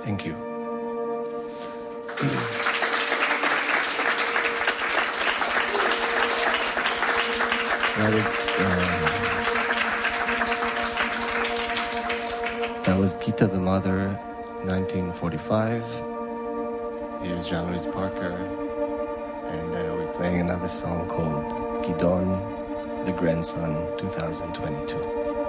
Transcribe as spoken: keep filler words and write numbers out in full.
Thank you. That was uh, that was Gita the Mother, nineteen forty-five. Here's Jean-Louis Parker, and uh, we're playing another song called Gidon, the Grandson, two thousand twenty-two.